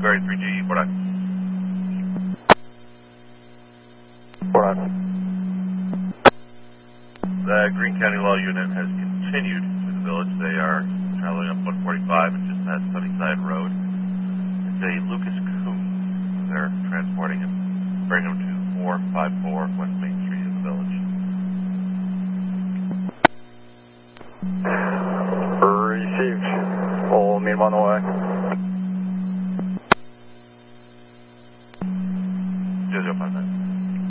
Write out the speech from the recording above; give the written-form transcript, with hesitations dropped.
Very 3G, what on? The Greene County Law Unit has continued to the village. They are traveling up 145 and just past Sunnyside Road. It's a Lucas Coon. They're transporting him, bringing him to 454 West Main Street in the village. Received. All Mirman away.